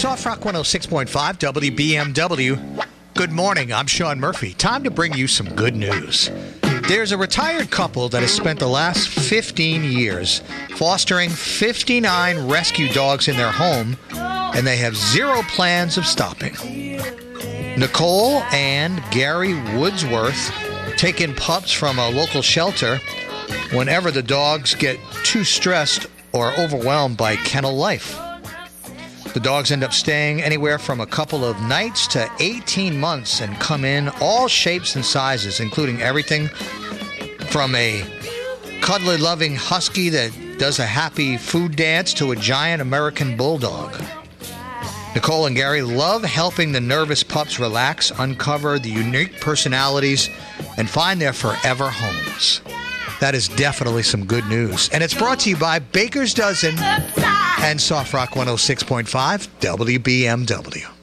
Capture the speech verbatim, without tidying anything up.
Soft Rock one oh six point five W B M W. Good morning, I'm Sean Murphy. Time to bring you some good news. There's a retired couple that has spent the last fifteen years fostering fifty-nine rescue dogs in their home, and they have zero plans of stopping. Nicole and Gary Woodsworth take in pups from a local shelter whenever the dogs get too stressed or overwhelmed by kennel life. The dogs end up staying anywhere from a couple of nights to eighteen months and come in all shapes and sizes, including everything from a cuddly-loving husky that does a happy food dance to a giant American bulldog. Nicole and Gary love helping the nervous pups relax, uncover the unique personalities, and find their forever homes. That is definitely some good news. And it's brought to you by Baker's Dozen and Soft Rock one oh six point five W B M W.